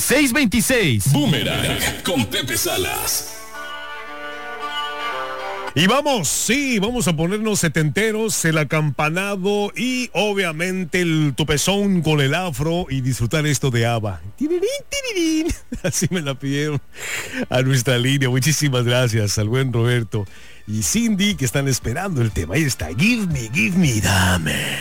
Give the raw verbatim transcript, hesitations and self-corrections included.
seis veintiséis. Boomerang con Pepe Salas. Y vamos, sí, vamos a ponernos setenteros, el acampanado y obviamente el tupezón con el afro y disfrutar esto de ABBA. Tirirín, tirirín. Así me la pidieron a nuestra línea. Muchísimas gracias al buen Roberto y Cindy que están esperando el tema. Ahí está, give me, give me, dame.